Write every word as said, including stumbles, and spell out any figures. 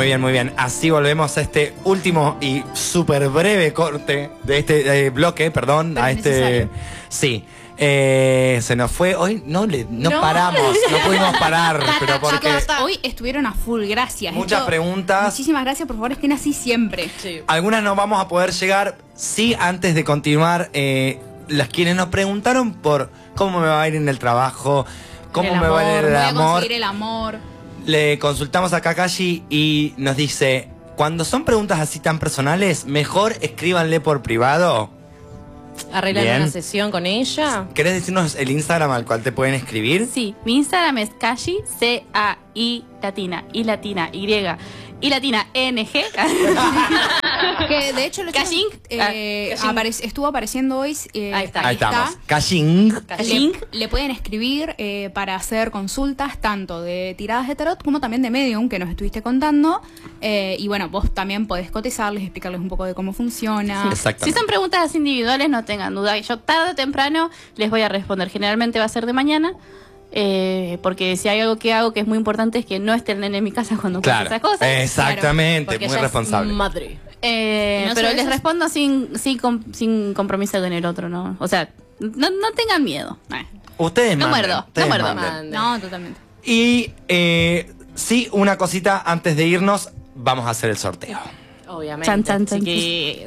Muy bien, muy bien. Así volvemos a este último y súper breve corte de este eh, bloque, perdón, Pero a este... necesario. Sí. Eh, se nos fue, hoy no le no, No. paramos, no pudimos parar, pero porque Chicos, hoy estuvieron a full, gracias. muchas Esto- preguntas. Muchísimas gracias, por favor, estén así siempre. Sí. Algunas no vamos a poder llegar. Sí, antes de continuar, eh, las quienes nos preguntaron por cómo me va a ir en el trabajo, cómo El me va a ir en Voy el a amor, conseguir el amor. le consultamos a Kakashi y nos dice, cuando son preguntas así tan personales, mejor escríbanle por privado. Arreglar Bien. una sesión con ella. ¿Querés decirnos el Instagram al cual te pueden escribir? Sí, mi Instagram es Kashi, C A I latina, I latina, Y, I latina, N G. Que de hecho lo Cashing. eh, Ah, Cashing. aparec- estuvo apareciendo hoy. eh, Ahí está. Ahí estamos. Kashing. Cashing. Le, le pueden escribir eh, para hacer consultas tanto de tiradas de tarot como también de medium que nos estuviste contando. Eh, y bueno, vos también podés cotizarles, explicarles un poco de cómo funciona. Si Exactamente. son preguntas individuales, no tengan duda. Yo tarde o temprano les voy a responder. Generalmente va a ser de mañana. eh, porque si hay algo que hago que es muy importante es que no esté el nene en mi casa cuando Claro. pasa esas cosas. Exactamente, Porque muy ella responsable. es madre. Eh, Y no pero solo les eso- respondo sin, sin, com- sin compromiso con el otro, ¿no? O sea, no, no tengan miedo. Eh. Ustedes No manden, muerdo, no ustedes muerdo. manden. No, totalmente. Y eh, sí, una cosita antes de irnos, vamos a hacer el sorteo. Obviamente. Chan, chan, chan. chiquis.